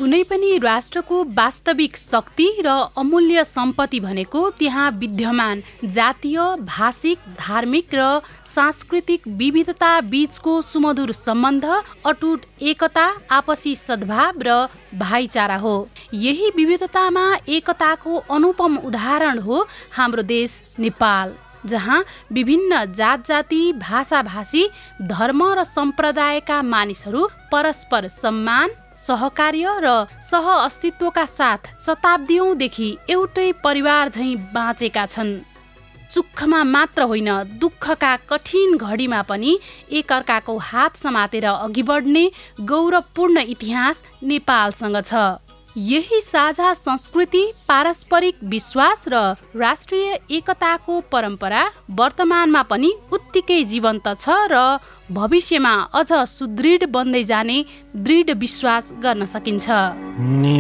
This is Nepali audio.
कुनै पनि राष्ट्रको वास्तविक शक्ति र अमूल्य सम्पत्ति भनेको त्यहाँ विद्यमान जातीय, भाषिक, धार्मिक र सांस्कृतिक विविधता बीचको सुमधुर सम्बन्ध, अटुट एकता, आपसी सद्भाव र भाइचारा हो। यही विविधतामा एकताको अनुपम उदाहरण हो हाम्रो देश नेपाल, जहाँ विभिन्न जात जाति, भाषा भाषी, धर्म र सम्प्रदायका मानिसहरू परस्पर सम्मान, सहकार्य र सह अस्तित्वका साथ शताब्दीौंदेखि एउटै परिवार झैं बाँचेका छन्। सुखमा मात्र होइन, दुःखका कठिन घडीमा पनि एकअर्काको हात समातेर अघि बढ्ने गौरवपूर्ण इतिहास नेपालसँग छ। यही साझा संस्कृति, पारस्परिक विश्वास र राष्ट्रिय एकताको परम्परा वर्तमानमा पनि उत्तिकै जीवन्त छ र भविष्यमा अझ सुदृढ बन्दै जाने दृढ विश्वास गर्न सकिन्छ।